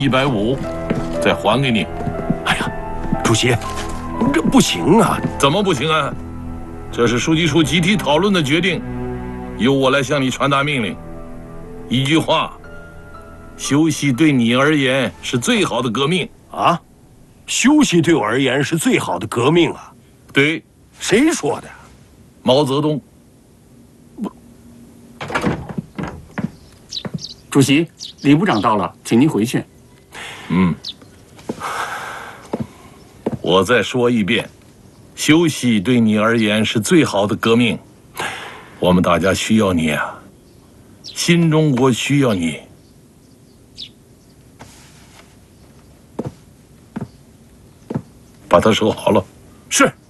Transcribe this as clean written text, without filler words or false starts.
150，再还给你。 哎呀，主席，这不行啊！ 怎么不行啊？这是书记处集体讨论的决定，由我来向你传达命令。一句话，休息对你而言是最好的革命啊！休息对我而言是最好的革命啊！ 对， 谁说的？ 毛泽东。 主席，李部长到了，请您回去。 我再说一遍，休息对你而言是最好的革命。我们大家需要你啊，新中国需要你。把它收好了。 是。